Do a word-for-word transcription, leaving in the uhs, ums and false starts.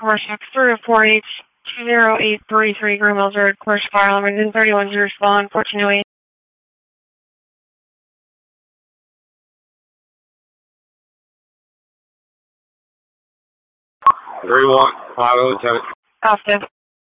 Commercial three oh four H two zero eight three three Green Mills Road, commercial fire alarm within thirty-one to respond, fourteen oh eight. three one five oh, Lieutenant. Positive.